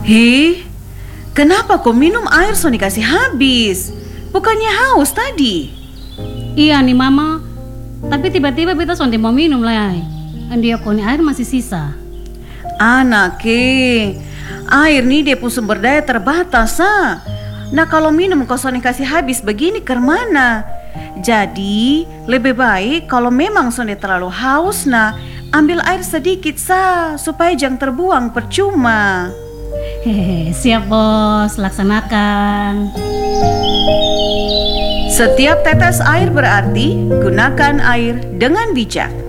Hei, kenapa kau minum air so dikasih habis? Bukannya haus tadi? Iya nih mama, tapi tiba-tiba beta sonde mau minum lah. Dia koni air masih sisa. Anak air nih dia pun sumber daya terbatas Nah kalau minum kau so dikasih habis begini ke mana? Jadi lebih baik kalau memang sonde terlalu haus ambil air sedikit supaya jangan terbuang percuma. Hehe, siap bos, laksanakan. Setiap tetes air berarti, gunakan air dengan bijak.